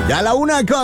Ya a la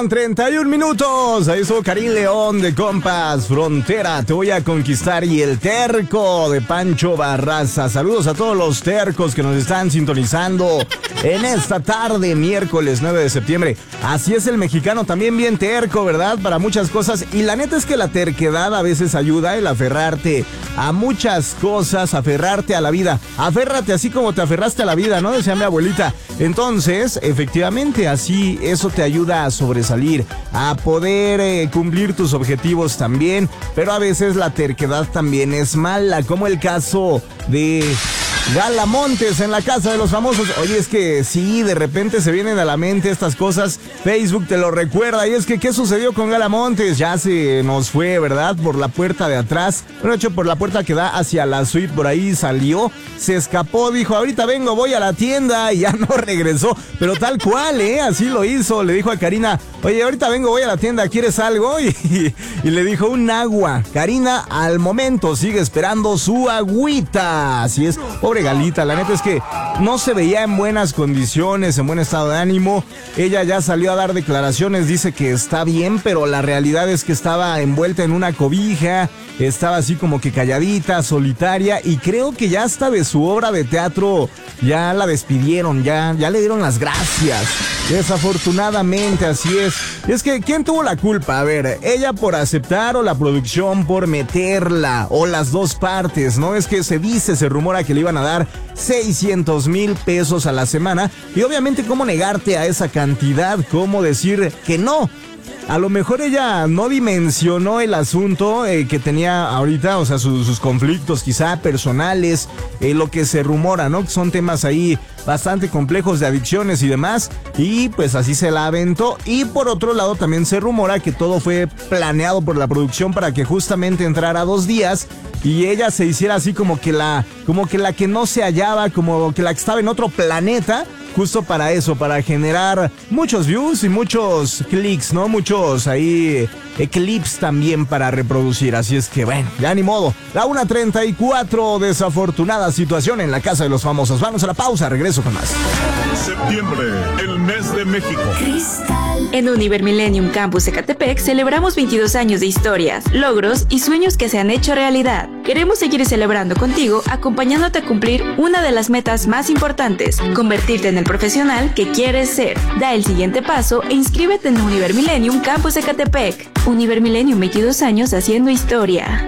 1:31. Ahí estuvo Karim León de Compas, Frontera, Te Voy a Conquistar, y El Terco de Pancho Barraza. Saludos a todos los tercos que nos están sintonizando en esta tarde, miércoles 9 de septiembre. Así es el mexicano, también bien terco, ¿verdad? Para muchas cosas. Y la neta es que la terquedad a veces ayuda, el aferrarte a muchas cosas, aferrarte a la vida. Aférrate así como te aferraste a la vida, ¿no? Decía mi abuelita. Entonces, efectivamente, así eso te ayuda a sobresalir, a poder cumplir tus objetivos también, pero a veces la terquedad también es mala, como el caso de Gala Montes en la Casa de los Famosos. Oye, es que sí, de repente se vienen a la mente estas cosas, Facebook te lo recuerda, y es que ¿qué sucedió con Gala Montes? Ya se nos fue, ¿verdad? Por la puerta de atrás, bueno, hecho por la puerta que da hacia la suite, por ahí salió, se escapó, dijo, ahorita vengo, voy a la tienda, y ya no regresó, pero tal cual, así lo hizo, le dijo a Karina, oye, ahorita vengo, voy a la tienda, ¿quieres algo? Y le dijo un agua. Karina al momento sigue esperando su agüita, así es. Pobre Galita, la neta es que no se veía en buenas condiciones, en buen estado de ánimo. Ella ya salió a dar declaraciones, dice que está bien, pero la realidad es que estaba envuelta en una cobija, estaba así como que calladita, solitaria, y creo que ya hasta de su obra de teatro ya la despidieron, ya le dieron las gracias. Desafortunadamente, así es. Y es que, ¿quién tuvo la culpa? A ver, ella por aceptar o la producción por meterla, o las dos partes, ¿no? Es que se dice, se rumora que le iban a dar 600,000 pesos a la semana, y obviamente cómo negarte a esa cantidad, cómo decir que no. A lo mejor ella no dimensionó el asunto que tenía ahorita, o sea, sus conflictos quizá personales, lo que se rumora, ¿no? Son temas ahí bastante complejos de adicciones y demás, y pues así se la aventó. Y por otro lado también se rumora que todo fue planeado por la producción para que justamente entrara 2 días y ella se hiciera así como que la que no se hallaba, como que la que estaba en otro planeta, justo para eso, para generar muchos views y muchos clics, ¿no? Muchos ahí clips también para reproducir. Así es que, bueno, ya ni modo. La 1:34, desafortunada situación en la Casa de los Famosos. Vamos a la pausa, regreso con más. Septiembre, el mes de México. En Univer Millennium Campus Ecatepec celebramos 22 años de historias, logros y sueños que se han hecho realidad. Queremos seguir celebrando contigo, acompañándote a cumplir una de las metas más importantes, convertirte en el profesional que quieres ser. Da el siguiente paso e inscríbete en Univer Millennium Campus Ecatepec. Univer Millennium, 22 años haciendo historia.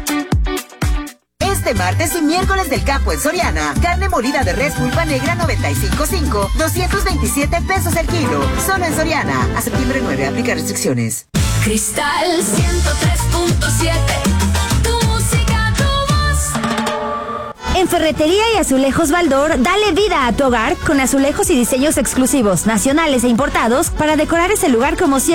Este martes y miércoles del campo en Soriana. Carne molida de res pulpa negra 95.5, 227 pesos el kilo. Solo en Soriana. A septiembre 9, aplica restricciones. Cristal 103.7. Tu música, tu voz. En Ferretería y Azulejos Baldor, dale vida a tu hogar con azulejos y diseños exclusivos, nacionales e importados, para decorar ese lugar como siempre.